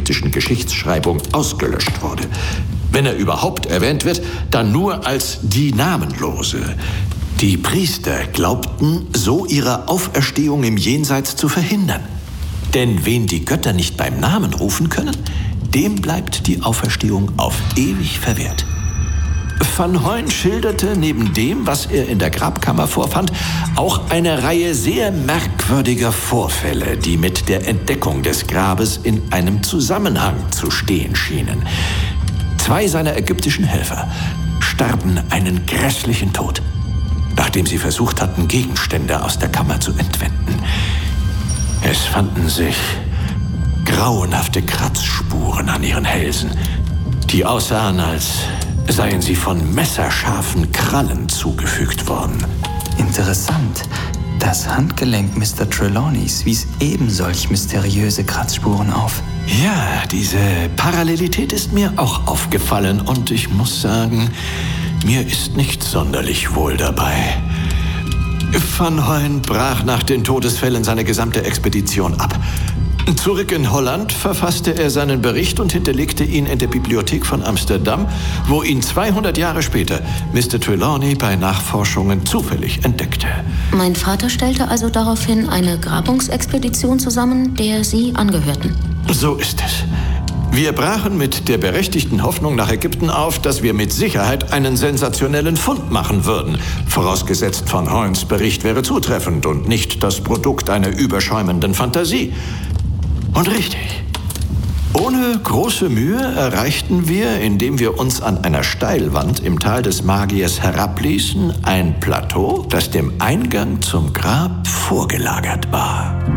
ägyptischen Geschichtsschreibung ausgelöscht wurde. Wenn er überhaupt erwähnt wird, dann nur als die Namenlose. Die Priester glaubten, so ihre Auferstehung im Jenseits zu verhindern. Denn wen die Götter nicht beim Namen rufen können, dem bleibt die Auferstehung auf ewig verwehrt. Van Hoyn schilderte neben dem, was er in der Grabkammer vorfand, auch eine Reihe sehr merkwürdiger Vorfälle, die mit der Entdeckung des Grabes in einem Zusammenhang zu stehen schienen. 2 seiner ägyptischen Helfer starben einen grässlichen Tod, nachdem sie versucht hatten, Gegenstände aus der Kammer zu entwenden. Es fanden sich grauenhafte Kratzspuren an ihren Hälsen, die aussahen, als seien sie von messerscharfen Krallen zugefügt worden. Interessant. Das Handgelenk Mr. Trelawneys wies eben solch mysteriöse Kratzspuren auf. Ja, diese Parallelität ist mir auch aufgefallen und ich muss sagen, mir ist nicht sonderlich wohl dabei. Van Hoyn brach nach den Todesfällen seine gesamte Expedition ab. Zurück in Holland verfasste er seinen Bericht und hinterlegte ihn in der Bibliothek von Amsterdam, wo ihn 200 Jahre später Mr. Trelawney bei Nachforschungen zufällig entdeckte. Mein Vater stellte also daraufhin eine Grabungsexpedition zusammen, der Sie angehörten. So ist es. Wir brachen mit der berechtigten Hoffnung nach Ägypten auf, dass wir mit Sicherheit einen sensationellen Fund machen würden. Vorausgesetzt, Van Hoyns Bericht wäre zutreffend und nicht das Produkt einer überschäumenden Fantasie. Und richtig. Ohne große Mühe erreichten wir, indem wir uns an einer Steilwand im Tal des Magiers herabließen, ein Plateau, das dem Eingang zum Grab vorgelagert war.